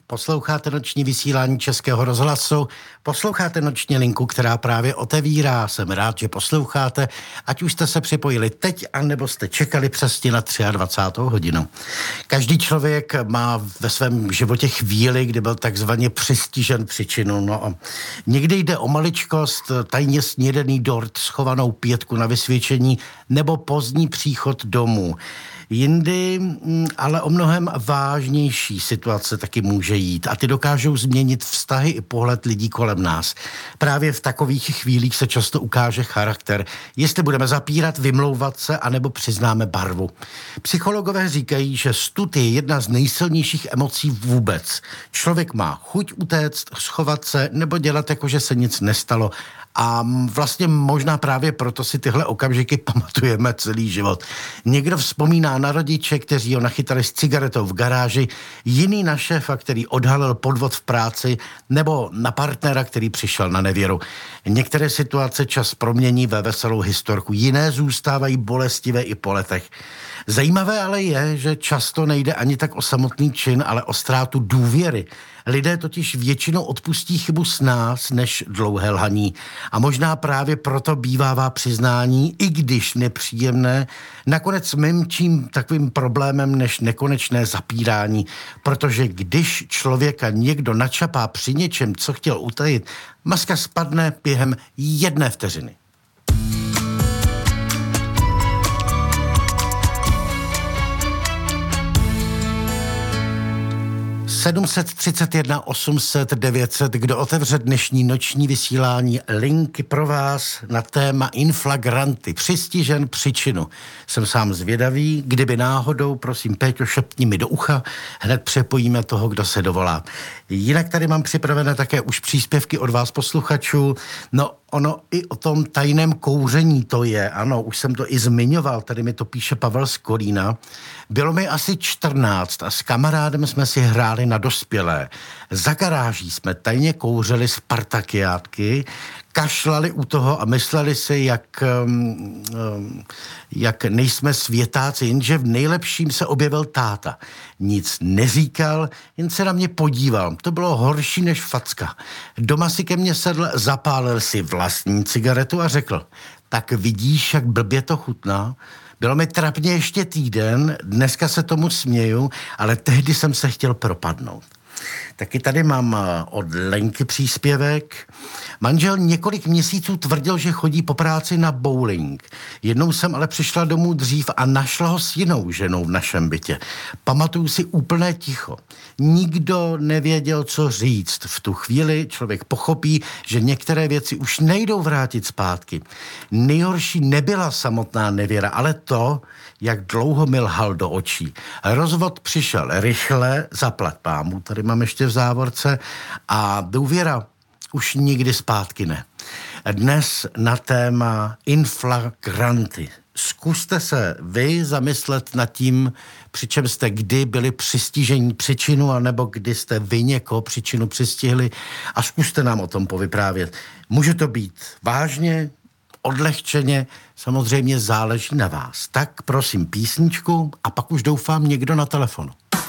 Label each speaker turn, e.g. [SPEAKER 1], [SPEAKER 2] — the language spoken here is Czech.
[SPEAKER 1] Posloucháte noční vysílání Českého rozhlasu, posloucháte noční linku, která právě otevírá. Jsem rád, že posloucháte, ať už jste se připojili teď, anebo jste čekali přesně na 23. hodinu. Každý člověk má ve svém životě chvíli, kdy byl takzvaně přistižen příčinu. No a někdy jde o maličkost, tajně snědený dort, schovanou pětku na vysvědčení nebo pozdní příchod domů. Jindy ale o mnohem vážnější situace taky může jít a ty dokážou změnit vztahy i pohled lidí kolem nás. Právě v takových chvílích se často ukáže charakter, jestli budeme zapírat, vymlouvat se, anebo přiznáme barvu. Psychologové říkají, že stud je jedna z nejsilnějších emocí vůbec. Člověk má chuť utéct, schovat se nebo dělat jako, že se nic nestalo. A vlastně možná právě proto si tyhle okamžiky pamatujeme celý život. Někdo vzpomíná na rodiče, kteří ho nachytali s cigaretou v garáži, jiný na šéfa, který odhalil podvod v práci, nebo na partnera, který přišel na nevěru. Některé situace čas promění ve veselou historku, jiné zůstávají bolestivé i po letech. Zajímavé ale je, že často nejde ani tak o samotný čin, ale o ztrátu důvěry. Lidé totiž většinou odpustí chybu s nás, než dlouhé lhaní. A možná právě proto bývává přiznání, i když nepříjemné, nakonec mým takovým problémem než nekonečné zapírání. Protože když člověka někdo načapá při něčem, co chtěl utajit, maska spadne během 1 vteřiny. 731 800 900, kdo otevře dnešní noční vysílání, linky pro vás na téma inflagranty, přistižen příčinu. Jsem sám zvědavý, kdyby náhodou, prosím Péťo, šepni mi do ucha, hned přepojíme toho, kdo se dovolá. Jinak tady mám připravené také už příspěvky od vás posluchačů. No, ono i o tom tajném kouření to je, ano, už jsem to i zmiňoval, tady mi to píše Pavel z Kolína. Bylo mi asi 14 a s kamarádem jsme si hráli na dospělé. Za garáží jsme tajně kouřili spartakiátky, kašlali u toho a mysleli si, jak nejsme světáci, jenže v nejlepším se objevil táta. Nic neříkal, jen se na mě podíval. To bylo horší než facka. Doma si ke mně sedl, zapálil si vlastní cigaretu a řekl, tak vidíš, jak blbě to chutná? Bylo mi trapně ještě týden, dneska se tomu směju, ale tehdy jsem se chtěl propadnout. Taky tady mám od Lenky příspěvek. Manžel několik měsíců tvrdil, že chodí po práci na bowling. Jednou jsem ale přišla domů dřív a našla ho s jinou ženou v našem bytě. Pamatuju si úplné ticho. Nikdo nevěděl, co říct. V tu chvíli člověk pochopí, že některé věci už nejdou vrátit zpátky. Nejhorší nebyla samotná nevěra, ale to, jak dlouho mi lhal do očí. Rozvod přišel rychle, zaplať pámu, tady mám ještě v závorce, a důvěra už nikdy zpátky ne. Dnes na téma inflagranty. Zkuste se vy zamyslet nad tím, při čem jste kdy byli přistižení příčinu, anebo kdy jste vy někoho příčinu přistihli, a zkuste nám o tom povyprávět. Může to být vážně, odlehčeně, samozřejmě záleží na vás. Tak prosím písničku a pak už doufám někdo na telefonu.